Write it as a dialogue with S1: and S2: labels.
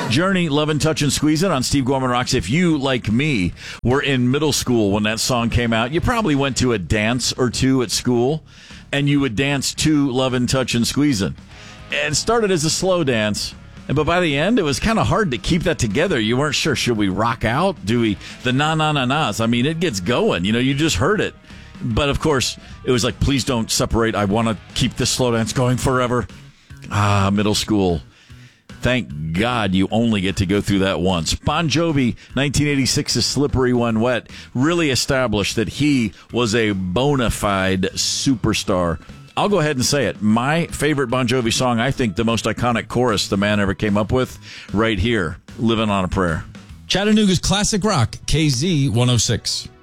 S1: Journey, Lovin', Touchin', Squeezin' on Steve Gorman Rocks. If you, like me, were in middle school when that song came out, you probably went to a dance or two at school, and you would dance to Lovin', Touchin', Squeezin'. And it started as a slow dance, but by the end, it was kind of hard to keep that together. You weren't sure, should we rock out? Do we? The na-na-na-nas. I mean, it gets going. You just heard it. But, of course, it was like, please don't separate. I want to keep this slow dance going forever. Middle school. Thank God you only get to go through that once. Bon Jovi, 1986's Slippery When Wet, really established that he was a bona fide superstar. I'll go ahead and say it. My favorite Bon Jovi song, I think the most iconic chorus the man ever came up with, right here, Living on a Prayer.
S2: Chattanooga's classic rock, KZ 106.